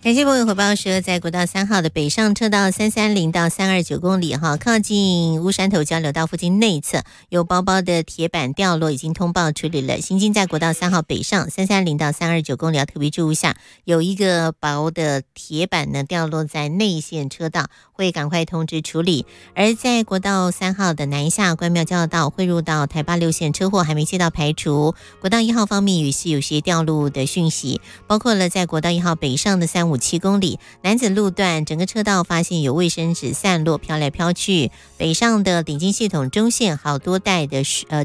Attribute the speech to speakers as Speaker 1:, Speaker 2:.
Speaker 1: 感谢朋友回报说，在国道3号的北上车道330到329公里靠近乌山头交流道附近内侧有薄薄的铁板掉落，已经通报处理了。行经在国道3号北上330到329公里要特别注意一下，有一个薄的铁板呢掉落在内线车道，会赶快通知处理。而在国道3号的南下关庙交流道汇入到台8 6线车祸还没接到排除。国道1号方面也是有些掉路的讯息，包括了在国道1号北上的357公里南子路段，整个车道发现有卫生纸散落飘来飘去。北上的顶进系统中线好多带的